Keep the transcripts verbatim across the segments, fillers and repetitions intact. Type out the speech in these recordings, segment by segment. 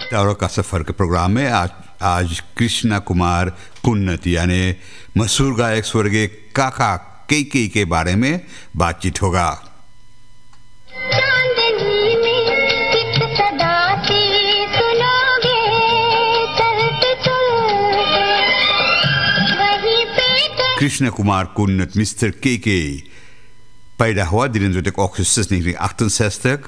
तारों का सफ़र के प्रोग्राम में आज आज कृष्णा कुमार कुन्नत यानी मशहूर गायक स्वर्गीय काका केके के बारे में बातचीत होगा। कृष्णा कुमार कुन्नत मिस्टर केके पैदा हुआ drieëntwintig augustus negentien achtundzestig।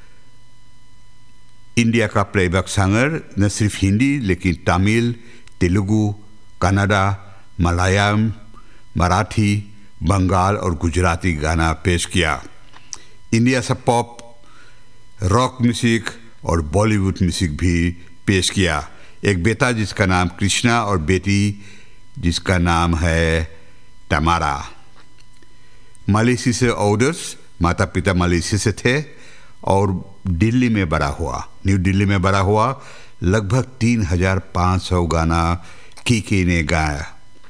India का प्लेबैक सिंगर, न सिर्फ हिंदी लेकिन तमिल, तेलुगु, कन्नड़ा, मलयालम, मराठी, बंगाल और गुजराती गाना पेश किया। इंडिया से पॉप, रॉक म्यूजिक और बॉलीवुड म्यूजिक भी पेश किया। एक बेटा जिसका नाम कृष्णा और बेटी जिसका नाम है तमारा। मलेशिया से ओडर्स, माता पिता मलेशिया से थे और दिल्ली में बड़ा हुआ, न्यू दिल्ली में बड़ा हुआ। लगभग तीन हजार पाँच सौ गाना केके ने गाया।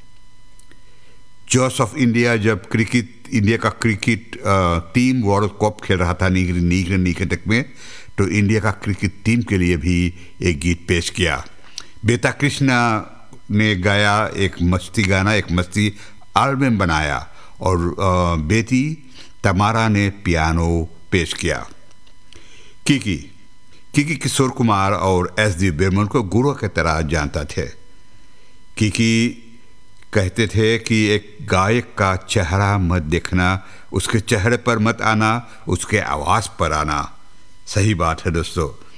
जॉस ऑफ इंडिया जब क्रिकेट इंडिया का क्रिकेट टीम वर्ल्ड कप खेल रहा था नीगर निकटक में, तो इंडिया का क्रिकेट टीम के लिए भी एक गीत पेश किया। बेटा कृष्णा ने गाया एक मस्ती गाना, एक मस्ती एल्बम बनाया और बेटी तमारा ने पियानो पेश किया। केके केके किशोर कुमार और एस डी बर्मन को गुरु की तरह जानता थे। केके कहते थे कि एक गायक का चेहरा मत देखना, उसके चेहरे पर मत आना, उसके आवाज़ पर आना। सही बात है दोस्तों।